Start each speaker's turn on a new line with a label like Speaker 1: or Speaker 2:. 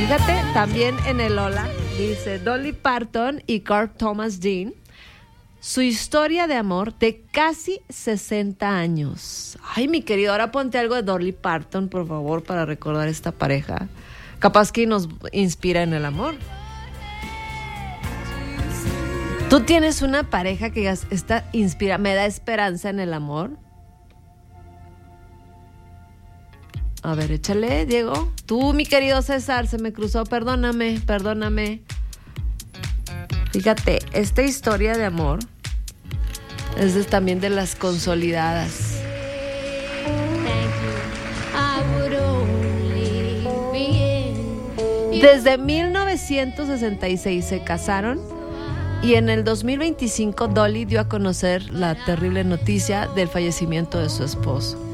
Speaker 1: Fíjate, también en el Hola dice Dolly Parton y Carl Thomas Dean, su historia de amor de casi 60 años. Ay, mi querido, ahora ponte algo de Dolly Parton, por favor, para recordar esta pareja. Capaz que nos inspira en el amor. ¿Tú tienes una pareja que está inspira, me da esperanza en el amor? A ver, échale, Diego. Tú, mi querido César, se me cruzó, perdóname. Fíjate, esta historia de amor es también de las consolidadas. Desde 1966 se casaron y en el 2025 Dolly dio a conocer la terrible noticia del fallecimiento de su esposo.